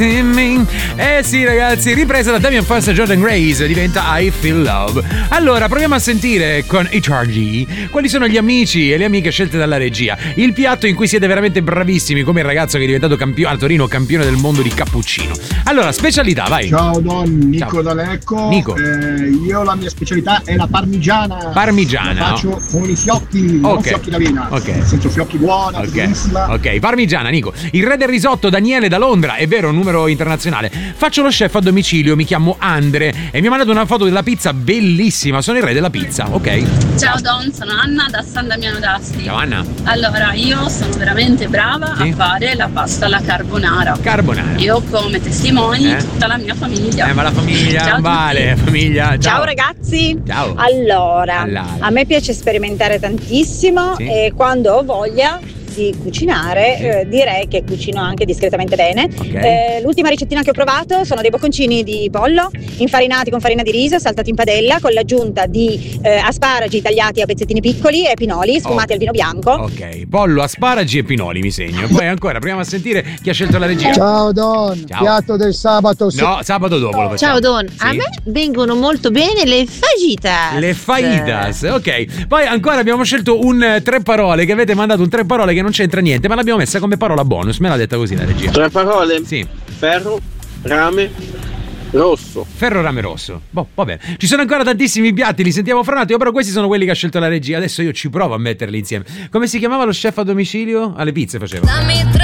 Eh sì ragazzi, ripresa da Damian Foss e Jordan Grace, diventa I Feel Love. Allora proviamo a sentire con HRG quali sono gli amici e le amiche scelte dalla regia, il piatto in cui siete veramente bravissimi, come il ragazzo che è diventato a Torino campione del mondo di cappuccino. Allora, specialità, vai. Ciao Don, Nico Ciao. da Lecco. Nico. Io la mia specialità è la parmigiana. Parmigiana. La faccio con i fiocchi, non Ok. fiocchi d'avena. Ok. Nel senso fiocchi buona, buonissima. Ok, parmigiana, Nico. Il re del risotto, Daniele da Londra, è vero, numero internazionale. Faccio lo chef a domicilio, mi chiamo Andre e mi ha mandato una foto della pizza bellissima. Sono il re della pizza, ok? Ciao Don, sono Anna da San Damiano d'Asti. Ciao Anna. Allora, io sono veramente brava Sì? a fare la pasta alla carbonara. Carbonara. Io come testimoni tutta la mia famiglia. Ma la famiglia, Ciao a vale, tutti. famiglia. Ciao ragazzi. Ciao. Allora, Allora. a me piace sperimentare tantissimo Sì. e quando ho voglia di cucinare direi che cucino anche discretamente bene. Ok. L'ultima ricettina che ho provato sono dei bocconcini di pollo infarinati con farina di riso, saltati in padella con l'aggiunta di asparagi tagliati a pezzettini piccoli e pinoli sfumati al vino bianco. Ok, pollo, asparagi e pinoli mi segno. Poi ancora, proviamo a sentire chi ha scelto la regia. Ciao Don, Ciao. piatto del sabato. No, sabato dopo lo facciamo. Ciao Don, Sì? a me vengono molto bene le fajitas. Le fajitas, ok. Poi ancora abbiamo scelto un tre parole che avete mandato, un tre parole che non c'entra niente, ma l'abbiamo messa come parola bonus. Me l'ha detta così la regia. Tre parole? Sì. Ferro, rame, rosso. Ferro, rame, rosso. Boh, va bene. Ci sono ancora tantissimi piatti, li sentiamo fra un attimo, però questi sono quelli che ha scelto la regia. Adesso io ci provo a metterli insieme. Come si chiamava lo chef a domicilio? Alle pizze faceva.